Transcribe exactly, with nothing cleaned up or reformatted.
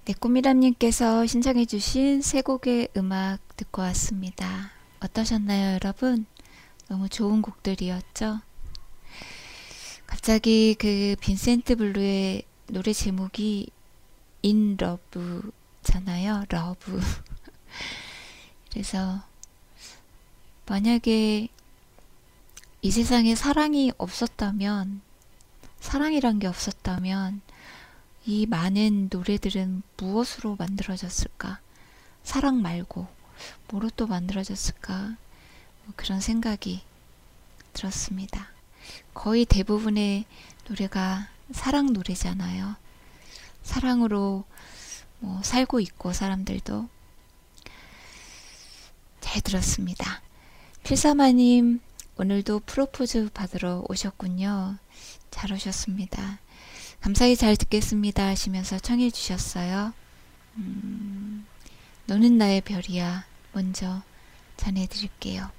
네, 꾸미람님께서 신청해주신 세 곡의 음악 듣고 왔습니다. 어떠셨나요, 여러분? 너무 좋은 곡들이었죠? 갑자기 그 빈센트 블루의 노래 제목이 In Love잖아요. 러브. 그래서 만약에 이 세상에 사랑이 없었다면, 사랑이란 게 없었다면 이 많은 노래들은 무엇으로 만들어졌을까? 사랑 말고 뭐로 또 만들어졌을까? 뭐 그런 생각이 들었습니다. 거의 대부분의 노래가 사랑 노래잖아요. 사랑으로 뭐 살고 있고 사람들도. 잘 들었습니다. 필사마님, 오늘도 프로포즈 받으러 오셨군요. 잘 오셨습니다. 감사히 잘 듣겠습니다 하시면서 청해 주셨어요. 음, 너는 나의 별이야 먼저 전해드릴게요.